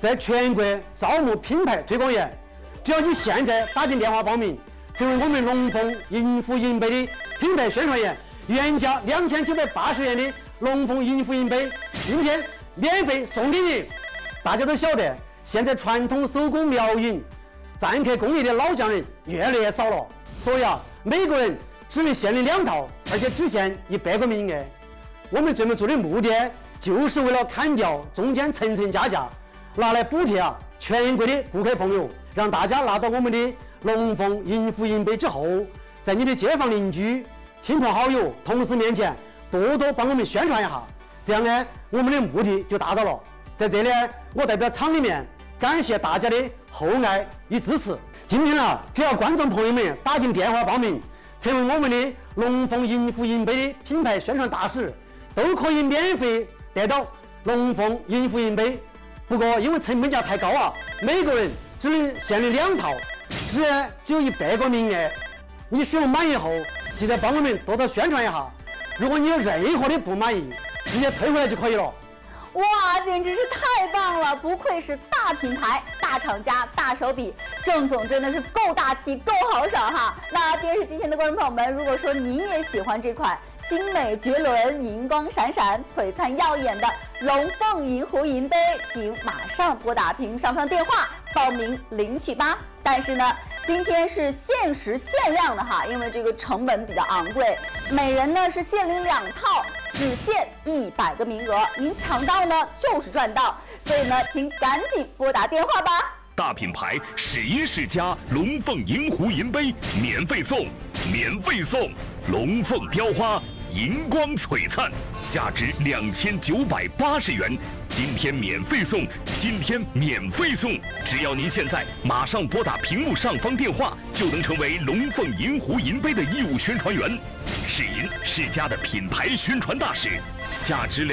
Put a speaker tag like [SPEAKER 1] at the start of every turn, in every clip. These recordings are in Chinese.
[SPEAKER 1] 在全国招募品牌推广员。只要你现在打进电话报名，成为我们龙凤银湖银杯的品牌宣传员，原价2980元的龙凤银湖银杯，今天免费送给你。大家都晓得，现在传统手工苗银、篆刻工艺的老匠人越来越少了，所以每个人只能限领2套，而且只限100个名额。我们这么做的目的，就是为了砍掉中间层层加价，拿来补贴全国的顾客朋友，让大家拿到我们的龙凤银湖银杯之后，在你的街坊邻居、亲朋好友、同事面前多多帮我们宣传一下，这样呢，我们的目的就达到了。在这里，我代表厂里面感谢大家的厚爱与支持。今天只要观众朋友们打进电话报名，成为我们的龙凤银湖银杯的品牌宣传大使，都可以免费得到龙凤银湖银杯。不过因为成本价太高每个人只能限领2套，只有100个名额。你使用满意后，记得帮我们多多宣传一下。如果你有任何的不满意，直接退回来就可以了。
[SPEAKER 2] 哇，简直是太棒了！不愧是大品牌、大厂家、大手笔，郑总真的是够大气、够豪爽哈！那电视机前的观众朋友们，如果说您也喜欢这款精美绝伦、银光闪闪、璀璨耀眼的龙凤银湖银杯，请马上拨打屏幕上方电话报名领取吧。但是呢，今天是限时限量的哈，因为这个成本比较昂贵，每人呢是限领2套，只限100个名额，您抢到呢就是赚到，所以呢，请赶紧拨打电话吧。
[SPEAKER 3] 大品牌试音世家龙凤银湖银杯免费送，龙凤雕花银光璀璨，价值2980元，今天免费送，只要您现在马上拨打屏幕上方电话，就能成为龙凤银湖银杯的义务宣传员，试音世家的品牌宣传大使。价值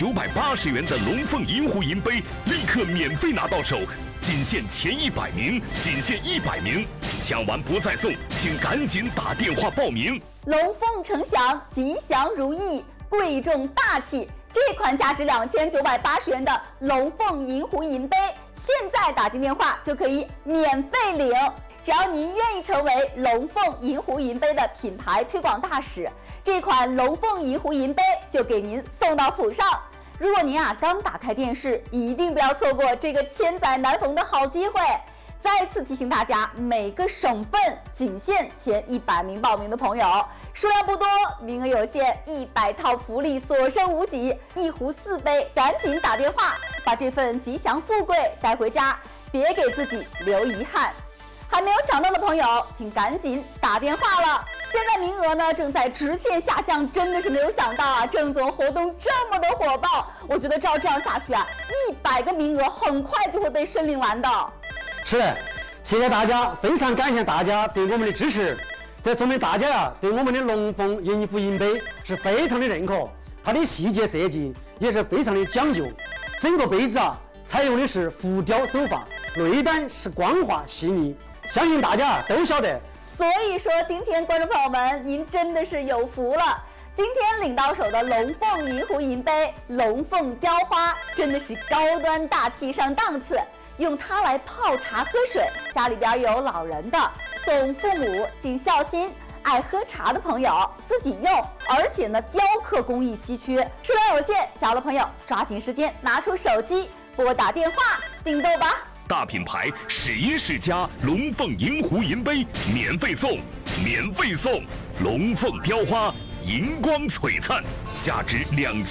[SPEAKER 3] 2980元的龙凤银湖银杯立刻免费拿到手，仅限前100名，抢完不再送，请赶紧打电话报名。
[SPEAKER 2] 龙凤呈祥，吉祥如意，贵重大气。这款价值2980元的龙凤银湖银杯，现在打进电话就可以免费领。只要您愿意成为龙凤银湖银杯的品牌推广大使，这款龙凤银湖银杯就给您送到府上。如果您刚打开电视，一定不要错过这个千载难逢的好机会。再次提醒大家，每个省份仅限前100名报名的朋友，数量不多，名额有限，100套福利所剩无几，1壶4杯，赶紧打电话，把这份吉祥富贵带回家，别给自己留遗憾。还没有抢到的朋友，请赶紧打电话了。现在名额呢正在直线下降，真的是没有想到郑总活动这么的火爆。我觉得照这样下去100个名额很快就会被申领完的。
[SPEAKER 1] 是的，谢谢大家，非常感谢大家对我们的支持。这说明大家对我们的龙凤银湖银杯是非常的认可，它的细节设计也是非常的讲究。整个杯子采用的是浮雕手法，内胆是光滑细腻，相信大家都晓得。
[SPEAKER 2] 所以说，今天观众朋友们，您真的是有福了。今天领到手的龙凤银湖银杯、龙凤雕花，真的是高端大气上档次。用它来泡茶喝水，家里边有老人的，送父母尽孝心，爱喝茶的朋友自己用，而且呢，雕刻工艺稀缺，数量有限，小的朋友抓紧时间拿出手机拨打电话订购吧。
[SPEAKER 3] 大品牌试音世家龙凤银湖银杯免费送，龙凤雕花银光璀璨，价值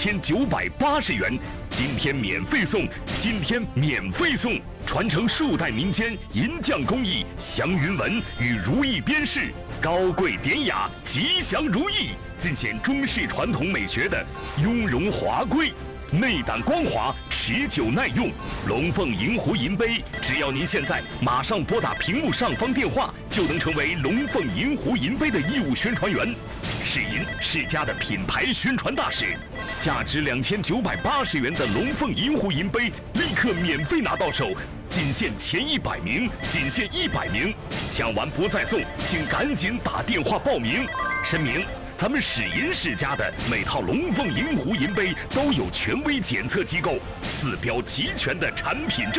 [SPEAKER 3] 2980元，今天免费送，传承数代民间银匠工艺，祥云纹与如意边饰，高贵典雅，吉祥如意，尽显中式传统美学的雍容华贵，内胆光滑，持久耐用。龙凤银湖银杯，只要您现在马上拨打屏幕上方电话，就能成为龙凤银湖银杯的义务宣传员，试音世家的品牌宣传大使。价值2980元的龙凤银湖银杯立刻免费拿到手，仅限前100名，抢完不再送，请赶紧打电话报名。声明：咱们试音世家的每套龙凤银湖银杯都有权威检测机构4标齐全的产品证